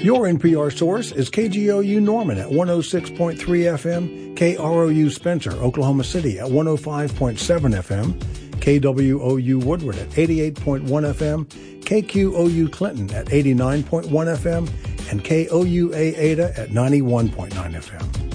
Your NPR source is KGOU Norman at 106.3 FM, KROU Spencer, Oklahoma City at 105.7 FM, KWOU Woodward at 88.1 FM, KQOU Clinton at 89.1 FM, and KOUA Ada at 91.9 FM.